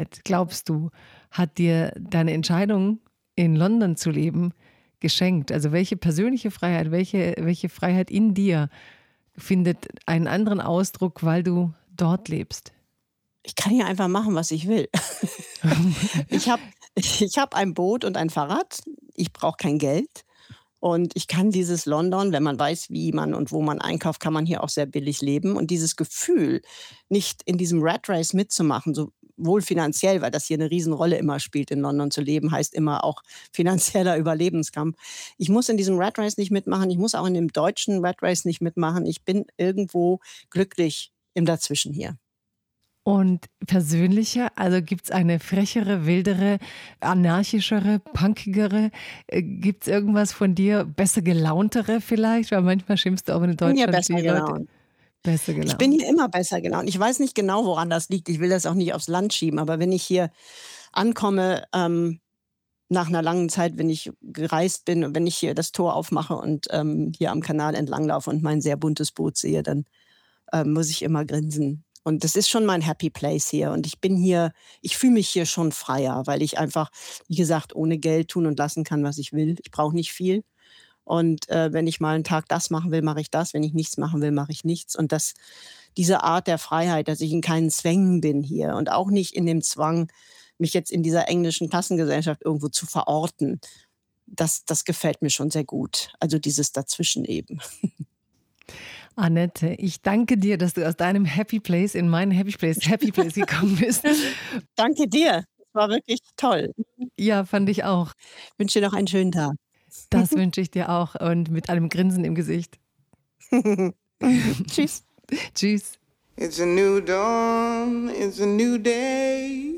Freiheit, glaubst du, hat dir deine Entscheidung, in London zu leben, geschenkt? Also welche persönliche Freiheit, welche Freiheit in dir findet einen anderen Ausdruck, weil du dort lebst? Ich kann hier einfach machen, was ich will. Ich habe ich habe ein Boot und ein Fahrrad. Ich brauche kein Geld. Und ich kann dieses London, wenn man weiß, wie man und wo man einkauft, kann man hier auch sehr billig leben. Und dieses Gefühl, nicht in diesem Rat Race mitzumachen, sowohl finanziell, weil das hier eine Riesenrolle immer spielt, in London zu leben, heißt immer auch finanzieller Überlebenskampf. Ich muss in diesem Rat Race nicht mitmachen. Ich muss auch in dem deutschen Rat Race nicht mitmachen. Ich bin irgendwo glücklich im Dazwischen hier. Und persönlicher, also gibt's eine frechere, wildere, anarchischere, punkigere? Gibt's irgendwas von dir, besser gelauntere vielleicht? Weil manchmal schimpfst du auch in Ich bin hier Deutschland besser die Leute gelaunt. besser Ich bin gelaunt. hier immer besser gelaunt. Ich weiß nicht genau, woran das liegt. Ich will das auch nicht aufs Land schieben, aber wenn ich hier ankomme, nach einer langen Zeit, wenn ich gereist bin und wenn ich hier das Tor aufmache und, hier am Kanal entlanglaufe und mein sehr buntes Boot sehe, dann, muss ich immer grinsen. Und das ist schon mein Happy Place hier und ich fühle mich hier schon freier, weil ich einfach, wie gesagt, ohne Geld tun und lassen kann, was ich will. Ich brauche nicht viel und, wenn ich mal einen Tag das machen will, mache ich das. Wenn ich nichts machen will, mache ich nichts. Und diese Art der Freiheit, dass ich in keinen Zwängen bin hier und auch nicht in dem Zwang, mich jetzt in dieser englischen Klassengesellschaft irgendwo zu verorten, das gefällt mir schon sehr gut. Also dieses Dazwischen eben. Annette, ich danke dir, dass du aus deinem Happy Place in meinen Happy Place gekommen bist. Danke dir. Das war wirklich toll. Ja, fand ich auch. Wünsche dir noch einen schönen Tag. Das wünsche ich dir auch und mit einem Grinsen im Gesicht. Tschüss. Tschüss. It's a new dawn, it's a new day.